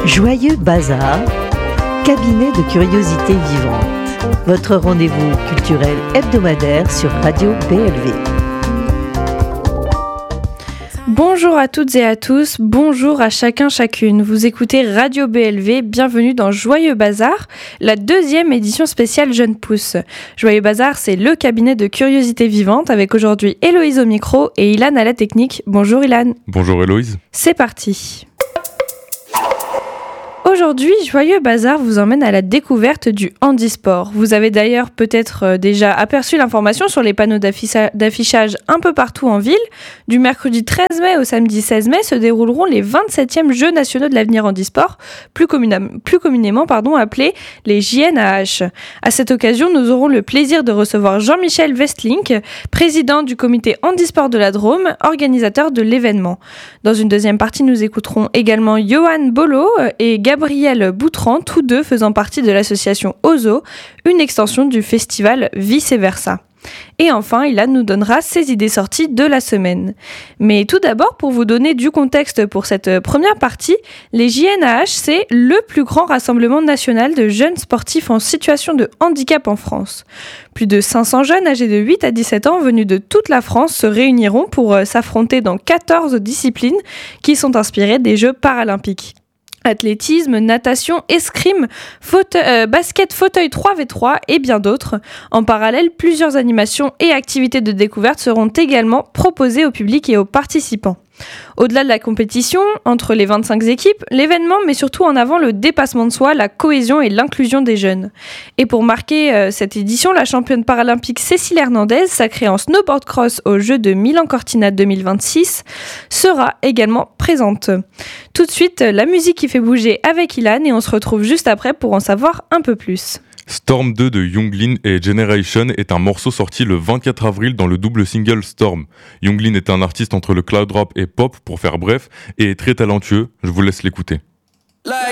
Joyeux Bazar, cabinet de curiosités vivantes. Votre rendez-vous culturel hebdomadaire sur Radio BLV. Bonjour à toutes et à tous, bonjour à chacun chacune. Vous écoutez Radio BLV, bienvenue dans Joyeux Bazar, la deuxième édition spéciale Jeunes Pousses. Joyeux Bazar, c'est le cabinet de curiosités vivantes avec aujourd'hui Héloïse au micro et Ilan à la technique. Bonjour Ilan. Bonjour Héloïse. C'est parti. Aujourd'hui, Joyeux Bazar vous emmène à la découverte du handisport. Vous avez d'ailleurs peut-être déjà aperçu l'information sur les panneaux d'affichage un peu partout en ville. Du mercredi 13 mai au samedi 16 mai se dérouleront les 27e Jeux nationaux de l'avenir handisport, plus communément appelés les JNAH. À cette occasion, nous aurons le plaisir de recevoir Jean-Michel Westlink, président du comité handisport de la Drôme, organisateur de l'événement. Dans une deuxième partie, nous écouterons également Johan Bolo et Gabriel Boutran, tous deux faisant partie de l'association OZO, une extension du festival Vice Versa. Et enfin, Ilan nous donnera ses idées sorties de la semaine. Mais tout d'abord, pour vous donner du contexte pour cette première partie, les JNAH, c'est le plus grand rassemblement national de jeunes sportifs en situation de handicap en France. Plus de 500 jeunes âgés de 8 à 17 ans venus de toute la France se réuniront pour s'affronter dans 14 disciplines qui sont inspirées des Jeux paralympiques. Athlétisme, natation, escrime, basket, fauteuil 3v3 et bien d'autres. En parallèle, plusieurs animations et activités de découverte seront également proposées au public et aux participants. Au-delà de la compétition, entre les 25 équipes, l'événement met surtout en avant le dépassement de soi, la cohésion et l'inclusion des jeunes. Et pour marquer cette édition, la championne paralympique Cécile Hernandez, sacrée en snowboard cross aux Jeux de Milan-Cortina 2026, sera également présente. Tout de suite, la musique qui fait bouger avec Ilan et on se retrouve juste après pour en savoir un peu plus. Storm 2 de Younglin et Generation est un morceau sorti le 24 avril dans le double single Storm. Younglin est un artiste entre le cloud rap et pop, pour faire bref, et est très talentueux. Je vous laisse l'écouter.